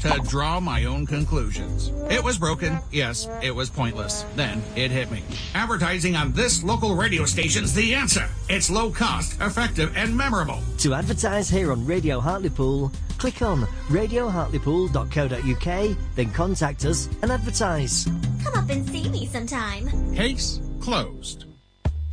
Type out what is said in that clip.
to draw my own conclusions. It was broken. Yes, it was pointless. Then it hit me. Advertising on this local radio station's the answer. It's low cost, effective, and memorable. To advertise here on Radio Hartlepool, click on radiohartlepool.co.uk, then contact us and advertise. Come up and see me sometime. Case closed.